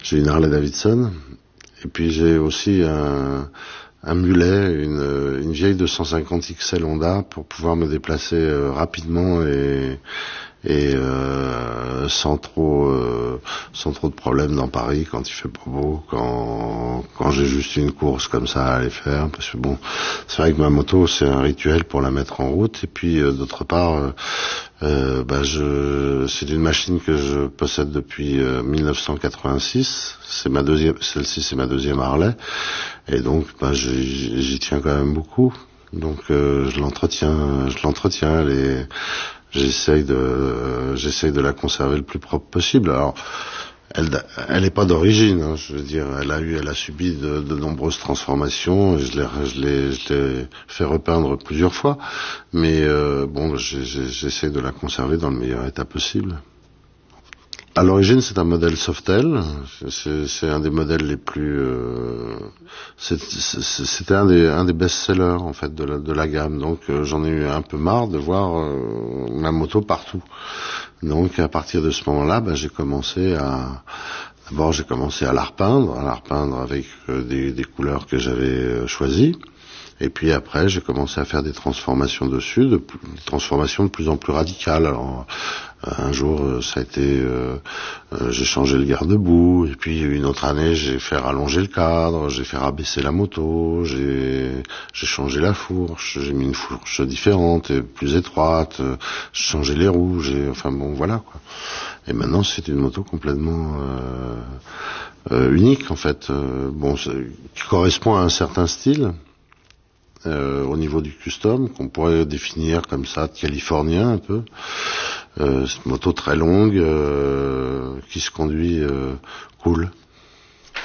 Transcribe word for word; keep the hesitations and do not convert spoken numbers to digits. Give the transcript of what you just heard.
J'ai une Harley Davidson. Et puis j'ai aussi un, un mulet, une, une vieille deux cent cinquante X L Honda pour pouvoir me déplacer euh, rapidement et, et euh, sans trop euh, sans trop de problèmes dans Paris quand il fait pas beau, quand quand j'ai juste une course comme ça à aller faire, parce que bon, c'est vrai que ma moto c'est un rituel pour la mettre en route, et puis euh, d'autre part euh, euh, bah je c'est une machine que je possède depuis euh, mille neuf cent quatre-vingt-six, c'est ma deuxième, celle-ci c'est ma deuxième Harley, et donc bah j'y, j'y tiens quand même beaucoup, donc euh, je l'entretiens, je l'entretiens, les J'essaye de, j'essaye de la conserver le plus propre possible. Alors, elle, elle est pas d'origine, hein, je veux dire, elle a eu, elle a subi de, de nombreuses transformations. Je l'ai, je l'ai, je l'ai fait repeindre plusieurs fois, mais euh, bon, j'essaye de la conserver dans le meilleur état possible. À l'origine, c'est un modèle Softail. C'est, c'est un des modèles les plus. Euh, c'est, c'est, c'était un des, un des best-sellers en fait de la, de la gamme. Donc, euh, j'en ai eu un peu marre de voir euh, ma moto partout. Donc, à partir de ce moment-là, bah, j'ai commencé à. D'abord, j'ai commencé à la repeindre, à la repeindre avec euh, des, des couleurs que j'avais euh, choisies. Et puis après, j'ai commencé à faire des transformations dessus, de, des transformations de plus en plus radicales. Alors, un jour, ça a été, euh, euh, j'ai changé le garde-boue, et puis une autre année, j'ai fait rallonger le cadre, j'ai fait rabaisser la moto, j'ai, j'ai changé la fourche, j'ai mis une fourche différente, et plus étroite, j'ai changé les roues, j'ai, enfin bon, voilà quoi. Et maintenant, c'est une moto complètement euh, euh, unique en fait, euh, bon, qui correspond à un certain style. Euh, au niveau du custom, qu'on pourrait définir comme ça, de californien un peu. Euh, c'est une moto très longue, euh, qui se conduit euh, cool.